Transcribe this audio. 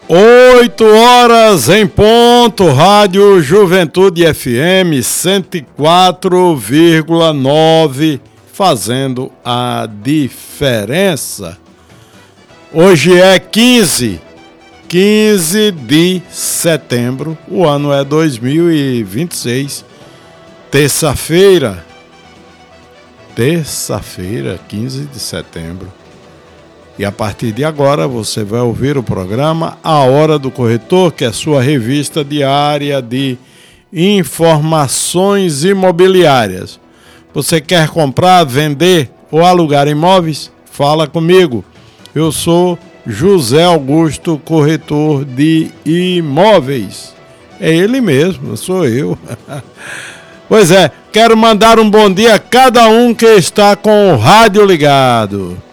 8h em ponto, Rádio Juventude FM 104,9, fazendo a diferença. Hoje é 15 de setembro, o ano é 2026, terça-feira, 15 de setembro. E a partir de agora você vai ouvir o programa A Hora do Corretor, que é a sua revista diária de informações imobiliárias. Você quer comprar, vender ou alugar imóveis? Fala comigo. Eu sou José Augusto, corretor de imóveis. É ele mesmo, sou eu. Pois é, quero mandar um bom dia a cada um que está com o rádio ligado.